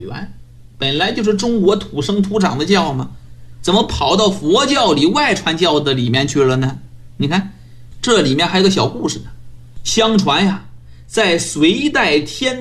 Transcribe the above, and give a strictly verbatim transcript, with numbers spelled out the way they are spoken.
元本来就是中国土生土长的教嘛，怎么跑到佛教里外传教的里面去了呢？你看这里面还有个小故事呢。相传呀，在隋代天